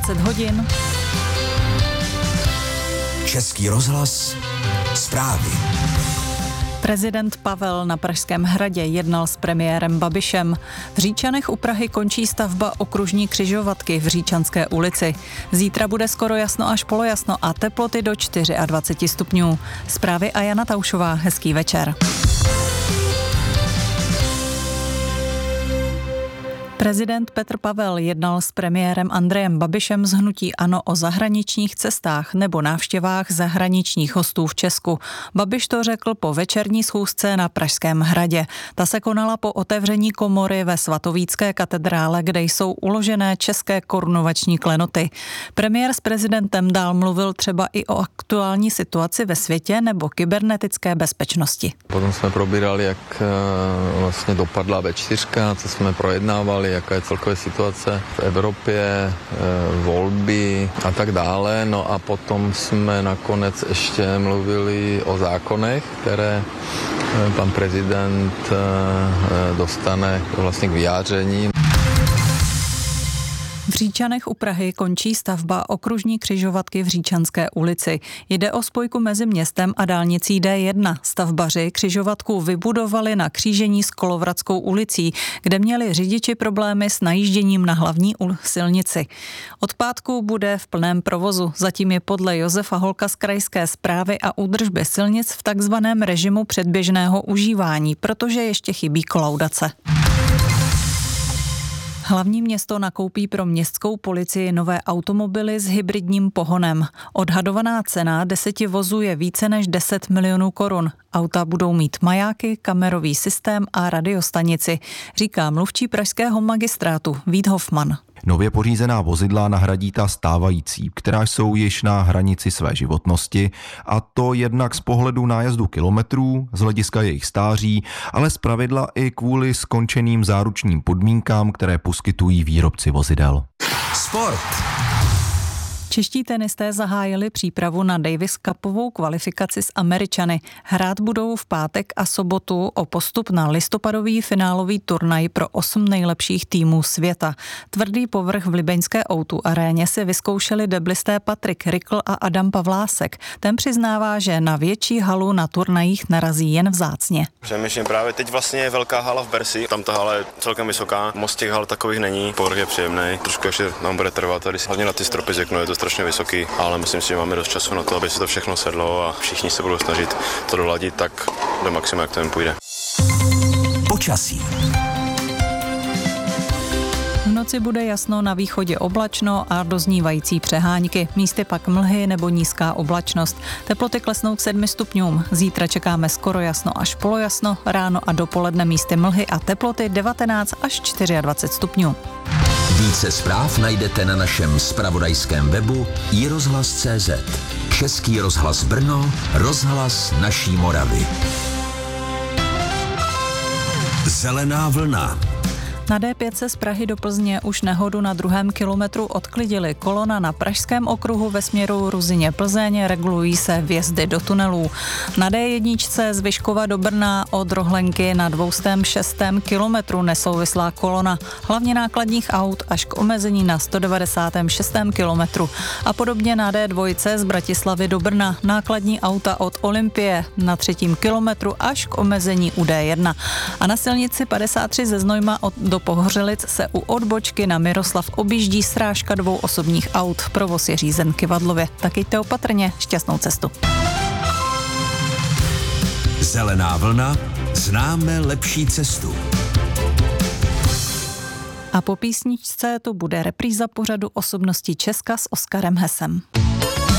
20 hodin. Český rozhlas, zprávy. Prezident Pavel na Pražském hradě jednal s premiérem Babišem. V Říčanech u Prahy končí stavba okružní křižovatky v Říčanské ulici. Zítra bude skoro jasno až polojasno a teploty do 24 stupňů. Zprávy a Jana Taušová, hezký večer. Prezident Petr Pavel jednal s premiérem Andrejem Babišem z hnutí ANO o zahraničních cestách nebo návštěvách zahraničních hostů v Česku. Babiš to řekl po večerní schůzce na Pražském hradě. Ta se konala po otevření komory ve Svatovícké katedrále, kde jsou uložené české korunovační klenoty. Premiér s prezidentem dál mluvil třeba i o aktuální situaci ve světě nebo kybernetické bezpečnosti. Potom jsme probírali, jak vlastně dopadla V4, co jsme projednávali, jaká je celková situace v Evropě, volby a tak dále. No a potom jsme nakonec ještě mluvili o zákonech, které pan prezident dostane vlastně k vyjádření. V Říčanech u Prahy končí stavba okružní křižovatky v Říčanské ulici. Jde o spojku mezi městem a dálnicí D1. Stavbaři křižovatku vybudovali na křížení s Kolovradskou ulicí, kde měli řidiči problémy s najížděním na hlavní silnici. Od pátku bude v plném provozu. Zatím je podle Josefa Holka z krajské správy a údržby silnic v takzvaném režimu předběžného užívání, protože ještě chybí kolaudace. Hlavní město nakoupí pro městskou policii nové automobily s hybridním pohonem. Odhadovaná cena 10 vozů je více než 10 milionů korun. Auta budou mít majáky, kamerový systém a radiostanici, říká mluvčí pražského magistrátu Vít Hofman. Nově pořízená vozidla nahradí ta stávající, která jsou již na hranici své životnosti, a to jednak z pohledu nájezdu kilometrů, z hlediska jejich stáří, ale zpravidla i kvůli skončeným záručním podmínkám, které poskytují výrobci vozidel. Sport. Čeští tenisté zahájili přípravu na Davis Cupovou kvalifikaci s Američany. Hrát budou v pátek a sobotu o postup na listopadový finálový turnaj pro 8 nejlepších týmů světa. Tvrdý povrch v libeňské O2 aréně si vyzkoušeli deblisté Patrik Rikl a Adam Pavlásek. Ten přiznává, že na větší halu na turnajích narazí jen vzácně. Přemýšlím právě, teď vlastně je velká hala v Bersi, tam ta hala je celkem vysoká, moc těch hal takových není, povrch je příjemný, trošku ještě nám bude trvat, tady hlavně na ty stropy řeknu, je to strašně vysoký, ale myslím si, že máme dost času na to, aby se to všechno sedlo a všichni se budou snažit to doladit tak do maxima, jak to jim půjde. Počasí. V noci bude jasno, na východě oblačno a doznívající přehánky. Místy pak mlhy nebo nízká oblačnost. Teploty klesnou k 7 stupňům. Zítra čekáme skoro jasno až polojasno, ráno a dopoledne místy mlhy a teploty 19 až 24 stupňů. Více zpráv najdete na našem zpravodajském webu iRozhlas.cz. Český rozhlas Brno, rozhlas naší Moravy. Zelená vlna. Na D5 se z Prahy do Plzně už nehodu na 2. kilometru odklidili. Kolona na pražském okruhu ve směru Ruzyně-Plzeň, regulují se vjezdy do tunelů. Na D1 z Vyškova do Brna od Rohlenky na 206. kilometru nesouvislá kolona, hlavně nákladních aut až k omezení na 196. kilometru. A podobně na D2 z Bratislavy do Brna nákladní auta od Olympie na 3. kilometru až k omezení u D1. A na silnici 53 ze Znojma do Pohořelic se u odbočky na Miroslav objíždí srážka 2 osobních aut. Provoz je řízen kyvadlově. Tak jděte opatrně, šťastnou cestu. Zelená vlna, známe lepší cestu. A po písničce tu bude repríza pořadu Osobnosti Česka s Oskarem Hesem.